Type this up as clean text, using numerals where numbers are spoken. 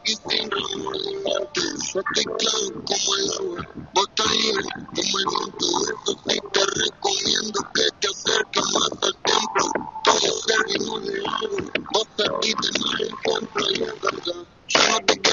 y sin remordimiento. Yo estoy claro como el agua, vos estás libre como el viento. Eso sí te recomiendo que te acerques más al templo. Todos servimos de algo, vos serviste mal ejemplo y es verdad. Yo no te quiero